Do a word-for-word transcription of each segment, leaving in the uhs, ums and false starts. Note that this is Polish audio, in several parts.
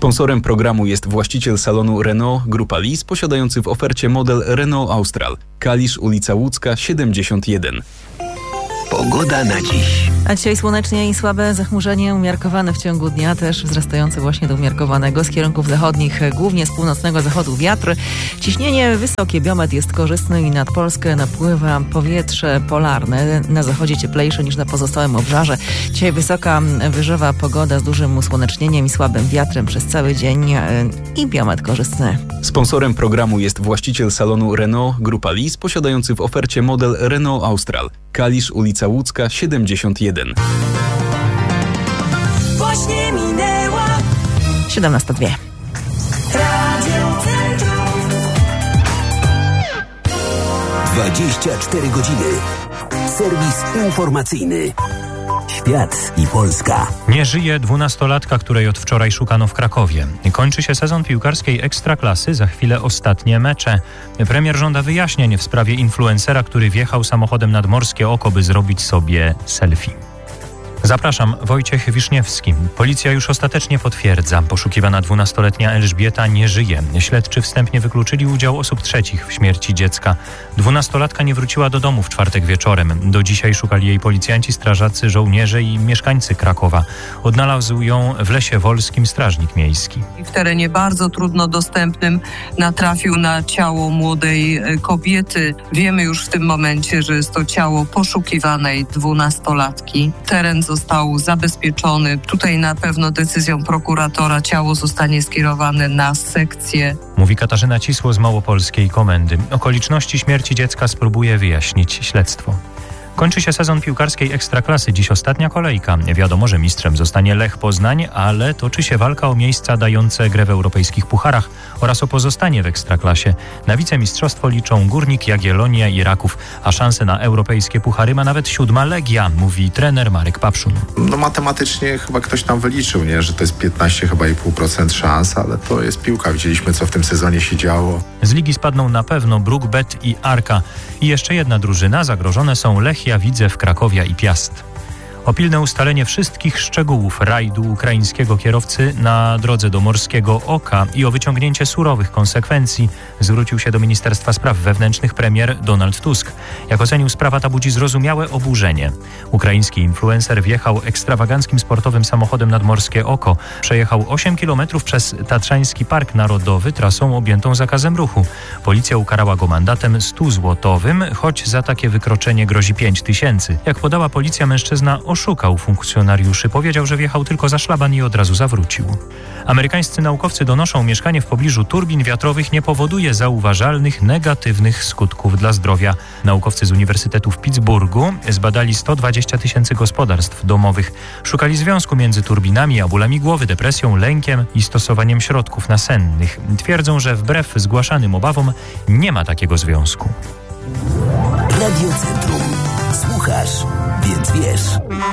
Sponsorem programu jest właściciel salonu Renault Grupa Lis, posiadający w ofercie model Renault Austral. Kalisz, ulica Łódzka, siedemdziesiąt jeden. Pogoda na dziś. A dzisiaj słonecznie i słabe zachmurzenie, umiarkowane w ciągu dnia, też wzrastające właśnie do umiarkowanego z kierunków zachodnich, głównie z północnego zachodu wiatr. Ciśnienie wysokie, biometr jest korzystny i nad Polskę napływa powietrze polarne. Na zachodzie cieplejsze niż na pozostałym obszarze. Dzisiaj wysoka, wyżowa pogoda z dużym usłonecznieniem i słabym wiatrem przez cały dzień i biometr korzystny. Sponsorem programu jest właściciel salonu Renault Grupa Lis, posiadający w ofercie model Renault Austral. Kalisz, ulica Łódzka, siedemdziesiąt jeden. Właśnie minęła siedemnasta dwa. Radio Centrum. dwadzieścia cztery godziny. Serwis informacyjny. Świat i Polska. Nie żyje dwunastolatka, której od wczoraj szukano w Krakowie. Kończy się sezon piłkarskiej Ekstraklasy, za chwilę ostatnie mecze. Premier żąda wyjaśnień w sprawie influencera, który wjechał samochodem nad Morskie Oko, by zrobić sobie selfie. Zapraszam, Wojciech Wiszniewski. Policja już ostatecznie potwierdza. Poszukiwana dwunastoletnia Elżbieta nie żyje. Śledczy wstępnie wykluczyli udział osób trzecich w śmierci dziecka. Dwunastolatka nie wróciła do domu w czwartek wieczorem. Do dzisiaj szukali jej policjanci, strażacy, żołnierze i mieszkańcy Krakowa. Odnalazł ją w Lesie Wolskim strażnik miejski. W terenie bardzo trudno dostępnym natrafił na ciało młodej kobiety. Wiemy już w tym momencie, że jest to ciało poszukiwanej dwunastolatki. Teren został zabezpieczony. Tutaj na pewno decyzją prokuratora ciało zostanie skierowane na sekcję. Mówi Katarzyna Cisło z Małopolskiej Komendy. Okoliczności śmierci dziecka spróbuje wyjaśnić śledztwo. Kończy się sezon piłkarskiej Ekstraklasy. Dziś ostatnia kolejka. Wiadomo, że mistrzem zostanie Lech Poznań, ale toczy się walka o miejsca dające grę w europejskich pucharach oraz o pozostanie w Ekstraklasie. Na wicemistrzostwo liczą Górnik, Jagiellonia i Raków, a szanse na europejskie puchary ma nawet siódma Legia, mówi trener Marek Papszun. No matematycznie chyba ktoś tam wyliczył, nie, że to jest piętnaście chyba i pół procent szans, ale to jest piłka. Widzieliśmy, co w tym sezonie się działo. Z ligi spadną na pewno Bruk, Bet i Arka. I jeszcze jedna drużyna. Zagrożone są Lechia, Widzew, Krakowia i Piast. O pilne ustalenie wszystkich szczegółów rajdu ukraińskiego kierowcy na drodze do Morskiego Oka i o wyciągnięcie surowych konsekwencji zwrócił się do Ministerstwa Spraw Wewnętrznych premier Donald Tusk. Jak ocenił, sprawa ta budzi zrozumiałe oburzenie. Ukraiński influencer wjechał ekstrawaganckim sportowym samochodem nad Morskie Oko. Przejechał osiem kilometrów przez Tatrzański Park Narodowy trasą objętą zakazem ruchu. Policja ukarała go mandatem stu złotowym, choć za takie wykroczenie grozi pięć tysięcy. Jak podała policja, mężczyzna oszukał funkcjonariuszy. Powiedział, że wjechał tylko za szlaban i od razu zawrócił. Amerykańscy naukowcy donoszą, mieszkanie w pobliżu turbin wiatrowych nie powoduje zauważalnych negatywnych skutków dla zdrowia. Naukowcy z Uniwersytetu w Pittsburghu zbadali sto dwadzieścia tysięcy gospodarstw domowych. Szukali związku między turbinami a bólami głowy, depresją, lękiem i stosowaniem środków nasennych. Twierdzą, że wbrew zgłaszanym obawom nie ma takiego związku. Radio Centrum. Słuchasz, więc wiesz.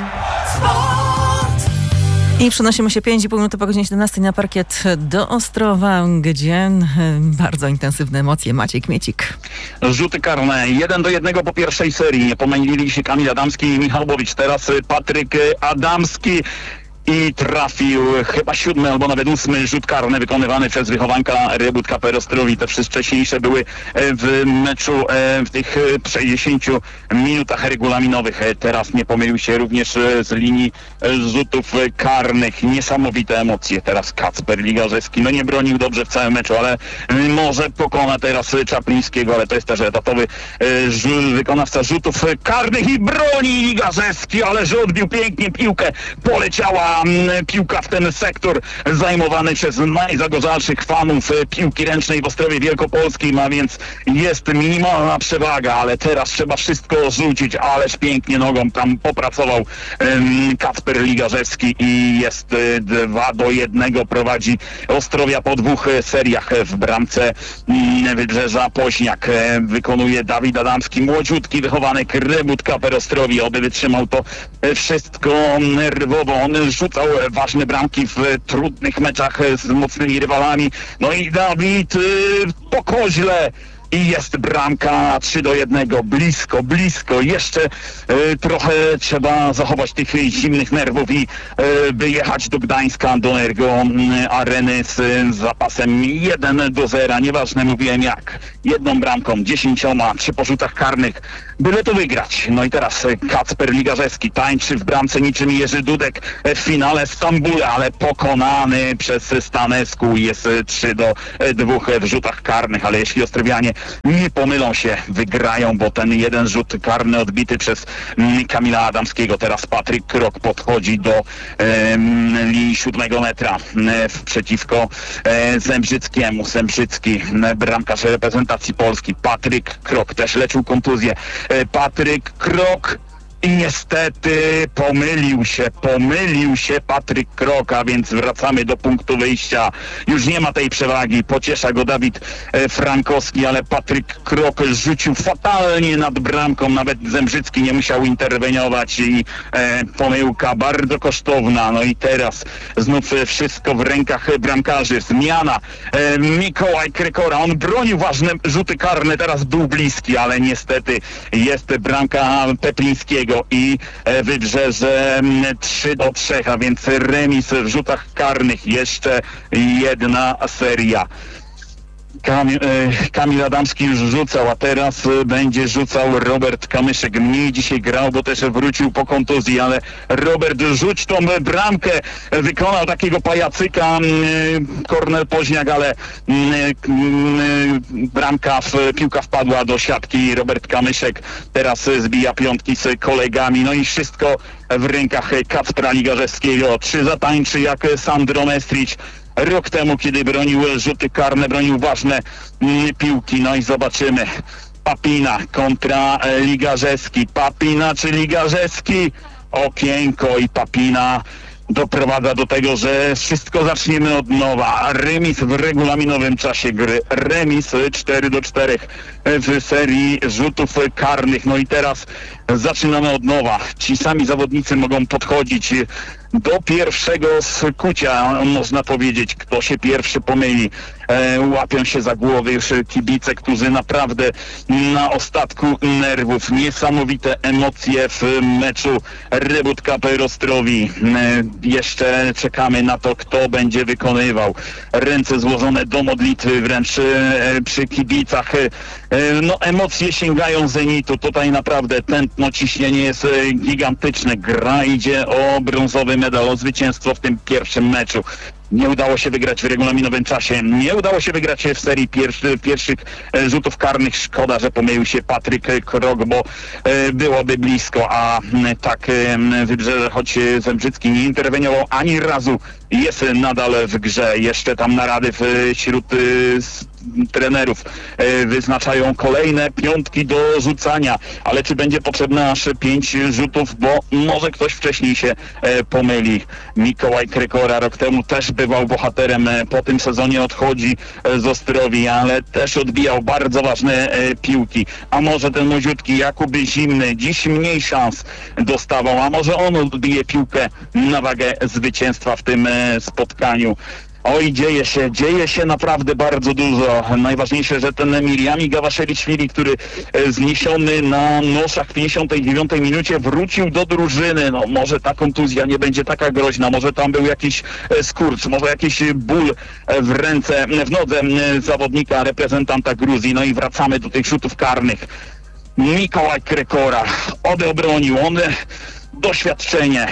I przenosimy się pięć i pół minuty po godzinie siedemnastej na parkiet do Ostrowa, gdzie bardzo intensywne emocje. Maciej Kmiecik. Rzuty karne. Jeden do jednego po pierwszej serii. Nie pomylili się Kamil Adamski i Michał Bowicz. Teraz Patryk Adamski. I trafił chyba siódmy albo nawet ósmy rzut karny wykonywany przez wychowanka Rybut K P R Ostrowi. Te wszystkie wcześniejsze były w meczu w tych sześćdziesięciu minutach regulaminowych. Teraz nie pomylił się również z linii rzutów karnych. Niesamowite emocje. Teraz Kacper Ligarzewski. No nie bronił dobrze w całym meczu, ale może pokona teraz Czaplińskiego, ale to jest też etatowy wykonawca rzutów karnych i broni Ligarzewski, ale że odbił pięknie piłkę. Poleciała piłka w ten sektor zajmowany przez najzagorzalszych fanów piłki ręcznej w Ostrowie Wielkopolskim, a więc jest minimalna przewaga, ale teraz trzeba wszystko rzucić, ależ pięknie nogą tam popracował um, Kacper Ligarzewski i jest dwa do jednego prowadzi Ostrowia po dwóch seriach w bramce um, Wybrzeża Poźniak. Wykonuje Dawid Adamski, młodziutki wychowanek Rybut K P R Ostrowi, oby wytrzymał to wszystko nerwowo. On rzucał ważne bramki w trudnych meczach z mocnymi rywalami. No i Dawid yy, po koźle I jest bramka trzy do jednego, blisko, blisko, jeszcze e, trochę trzeba zachować tych zimnych nerwów i e, wyjechać do Gdańska, do Energo Areny z, z zapasem jeden do zera, nieważne mówiłem jak, jedną bramką, dziesięcioma, czy po rzutach karnych, byle to wygrać. No i teraz Kacper Ligarzewski tańczy w bramce niczym Jerzy Dudek w finale Stambule, ale pokonany przez Stanescu, jest trzy do dwóch w rzutach karnych, ale jeśli Ostrowianie nie pomylą się, wygrają, bo ten jeden rzut karny odbity przez Kamila Adamskiego. Teraz Patryk Krok podchodzi do e, linii siódmego metra e, przeciwko e, Zembrzyckiemu. Zembrzycki, e, bramkarz reprezentacji Polski. Patryk Krok też leczył kontuzję. E, Patryk Krok i niestety pomylił się, pomylił się Patryk Krok, a więc wracamy do punktu wyjścia. Już nie ma tej przewagi, pociesza go Dawid e, Frankowski, ale Patryk Krok rzucił fatalnie nad bramką, nawet Zembrzycki nie musiał interweniować i e, pomyłka bardzo kosztowna. No i teraz znów e, wszystko w rękach bramkarzy. Zmiana. E, Mikołaj Krykora, on bronił ważne rzuty karne, teraz był bliski, ale niestety jest bramka Peplińskiego i Wybrzeże trzy do trzech, a więc remis w rzutach karnych, jeszcze jedna seria. Kamil, Kamil Adamski już rzucał, a teraz będzie rzucał Robert Kamyszek. Mniej dzisiaj grał, bo też wrócił po kontuzji, ale Robert, rzuć tą bramkę, wykonał takiego pajacyka Kornel Poźniak, ale bramka, piłka wpadła do siatki. Robert Kamyszek teraz zbija piątki z kolegami, no i wszystko w rękach Kacpra Ligarzewskiego. Czy zatańczy jak Sandro Mestrić rok temu, kiedy bronił rzuty karne, bronił ważne mm, piłki. No i zobaczymy. Papina kontra Ligarzewski. Papina czy Ligarzewski? Okienko i Papina doprowadza do tego, że wszystko zaczniemy od nowa. Remis w regulaminowym czasie gry. Remis cztery do czterech w serii rzutów karnych. No i teraz zaczynamy od nowa. Ci sami zawodnicy mogą podchodzić do pierwszego skucia, można powiedzieć, kto się pierwszy pomyli. E, łapią się za głowy już kibice, którzy naprawdę na ostatku nerwów. Niesamowite emocje w meczu Rebut K P R Ostrowi. E, jeszcze czekamy na to, kto będzie wykonywał. Ręce złożone do modlitwy wręcz e, przy kibicach. E, no emocje sięgają zenitu. Tutaj naprawdę tętno, ciśnienie jest e, gigantyczne. Gra idzie o brązowy medal, o zwycięstwo w tym pierwszym meczu. Nie udało się wygrać w regulaminowym czasie. Nie udało się wygrać w serii pierwszy, pierwszych e, rzutów karnych. Szkoda, że pomylił się Patryk Krok, bo e, byłoby blisko, a e, tak e, Wybrzeże, choć Zembrzycki nie interweniował ani razu, jest nadal w grze. Jeszcze tam narady wśród e, trenerów e, wyznaczają kolejne piątki do rzucania, ale czy będzie potrzebne aż pięć rzutów, bo może ktoś wcześniej się e, pomyli. Mikołaj Krykora rok temu też bywał bohaterem, e, po tym sezonie odchodzi e, z Ostrowi, ale też odbijał bardzo ważne e, piłki. A może ten młodziutki Jakub Zimny dziś mniej szans dostawał, a może on odbije piłkę na wagę zwycięstwa w tym e, spotkaniu. Oj, dzieje się, dzieje się naprawdę bardzo dużo. Najważniejsze, że ten Miriami Gawaszewicz-Wili, który e, zniesiony na noszach w pięćdziesiątej dziewiątej minucie wrócił do drużyny. No może ta kontuzja nie będzie taka groźna, może tam był jakiś e, skurcz, może jakiś ból e, w ręce, w nodze e, zawodnika, reprezentanta Gruzji. No i wracamy do tych rzutów karnych. Mikołaj Krykora odebronił, on doświadczenie.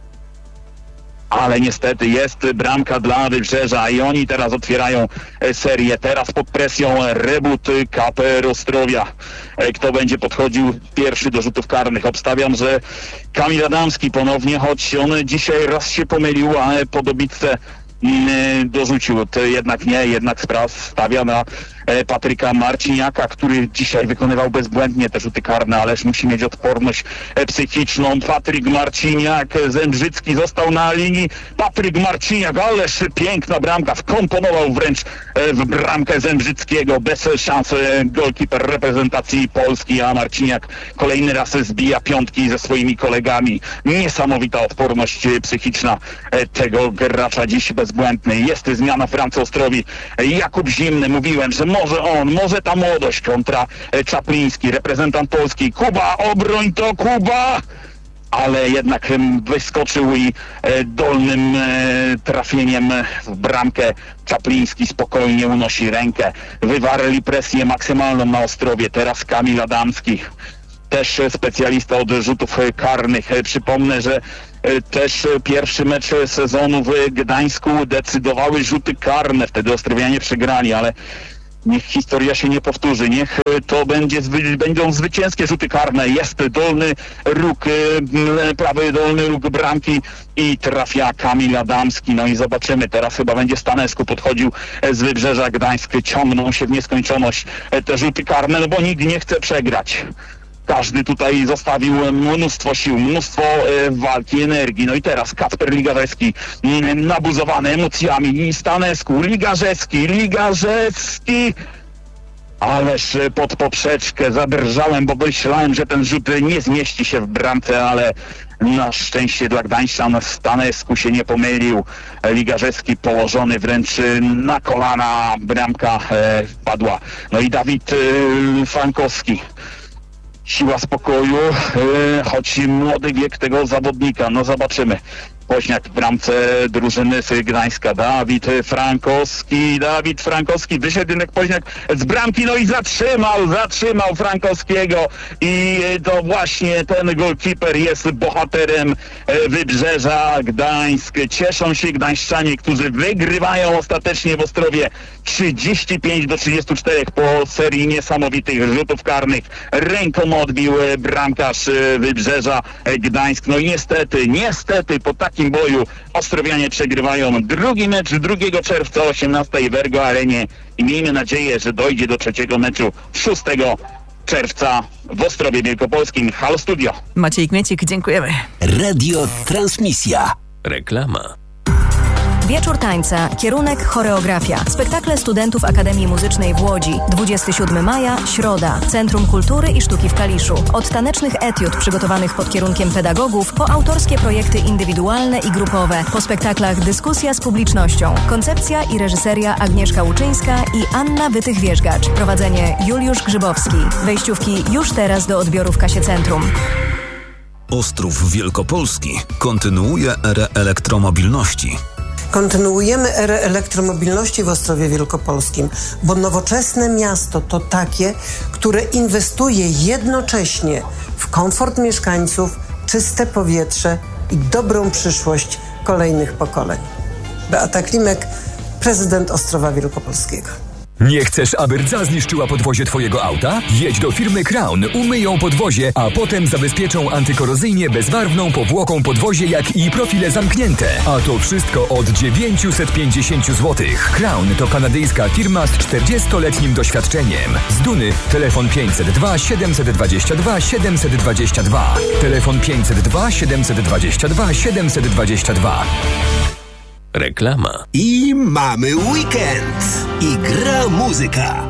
Ale niestety jest bramka dla Wybrzeża i oni teraz otwierają serię. Teraz pod presją Rebut K P R Ostrowia. Kto będzie podchodził pierwszy do rzutów karnych? Obstawiam, że Kamil Adamski ponownie, choć on dzisiaj raz się pomylił, ale po dobitce dorzucił. To jednak nie, jednak stawia na Patryka Marciniaka, który dzisiaj wykonywał bezbłędnie te rzuty karne, ależ musi mieć odporność psychiczną. Patryk Marciniak, Zembrzycki został na linii. Patryk Marciniak, ależ piękna bramka, wkomponował wręcz w bramkę Zembrzyckiego. Bez szans golkiper reprezentacji Polski, a Marciniak kolejny raz zbija piątki ze swoimi kolegami. Niesamowita odporność psychiczna tego gracza, dziś bezbłędny. Jest zmiana w bramce Ostrowi. Jakub Zimny, mówiłem, że może on, może ta młodość kontra e, Czapliński, reprezentant Polski. Kuba, obroń to, Kuba! Ale jednak em, wyskoczył i e, dolnym e, trafieniem w bramkę Czapliński spokojnie unosi rękę. Wywarli presję maksymalną na Ostrowie. Teraz Kamil Adamski, też specjalista od rzutów karnych. Przypomnę, że też pierwszy mecz sezonu w Gdańsku decydowały rzuty karne. Wtedy ostrowianie przegrali, ale niech historia się nie powtórzy. Niech to będzie, będą zwycięskie rzuty karne. Jest dolny róg, prawy dolny róg bramki i trafia Kamil Adamski. No i zobaczymy. Teraz chyba będzie Stanescu podchodził z Wybrzeża Gdańsk. Ciągną się w nieskończoność te rzuty karne, no bo nikt nie chce przegrać. Każdy tutaj zostawił mnóstwo sił, mnóstwo e, walki, energii. No i teraz Kacper Ligarzewski, m, nabuzowany emocjami. Stanescu, Ligarzewski, Ligarzewski. Ależ pod poprzeczkę zadrżałem, bo myślałem, że ten rzut nie zmieści się w bramce, ale na szczęście dla Gdańszczan Stanescu się nie pomylił. Ligarzewski położony wręcz na kolana, bramka e, padła. No i Dawid e, Frankowski. Siła spokoju, yy, choć młody wiek tego zawodnika, no zobaczymy. Woźniak w bramce drużyny z Gdańska, Dawid Frankowski, Dawid Frankowski, wyszedł jednak Woźniak z bramki, no i zatrzymał, zatrzymał Frankowskiego i to właśnie ten golkiper jest bohaterem Wybrzeża Gdańsk. Cieszą się Gdańszczanie, którzy wygrywają ostatecznie w Ostrowie trzydzieści pięć do trzydziestu czterech po serii niesamowitych rzutów karnych. Ręką odbił bramkarz Wybrzeża Gdańsk. No i niestety, niestety po takim boju ostrowianie przegrywają drugi mecz drugiego czerwca o osiemnastej w Ergo Arenie i miejmy nadzieję, że dojdzie do trzeciego meczu szóstego czerwca w Ostrowie Wielkopolskim. Halo Studio. Maciej Kmiecik, dziękujemy. Radio Transmisja. Reklama. Wieczór tańca, kierunek choreografia. Spektakle studentów Akademii Muzycznej w Łodzi. dwudziestego siódmego maja, środa. Centrum Kultury i Sztuki w Kaliszu. Od tanecznych etiud przygotowanych pod kierunkiem pedagogów, po autorskie projekty indywidualne i grupowe. Po spektaklach dyskusja z publicznością. Koncepcja i reżyseria Agnieszka Łuczyńska i Anna Wytych-Wierzgacz. Prowadzenie Juliusz Grzybowski. Wejściówki już teraz do odbioru w kasie Centrum. Ostrów Wielkopolski kontynuuje erę elektromobilności. Kontynuujemy erę elektromobilności w Ostrowie Wielkopolskim, bo nowoczesne miasto to takie, które inwestuje jednocześnie w komfort mieszkańców, czyste powietrze i dobrą przyszłość kolejnych pokoleń. Beata Klimek, prezydent Ostrowa Wielkopolskiego. Nie chcesz, aby rdza zniszczyła podwozie twojego auta? Jedź do firmy Crown, umyją podwozie, a potem zabezpieczą antykorozyjnie bezbarwną powłoką podwozie, jak i profile zamknięte. A to wszystko od dziewięćset pięćdziesiąt złotych. Crown to kanadyjska firma z czterdziestoletnim doświadczeniem. Z Duny telefon pięćset dwa siedemset dwadzieścia dwa siedemset dwadzieścia dwa. Telefon pięćset dwa siedemset dwadzieścia dwa siedemset dwadzieścia dwa. Reklama. I mamy weekend. I gra muzyka.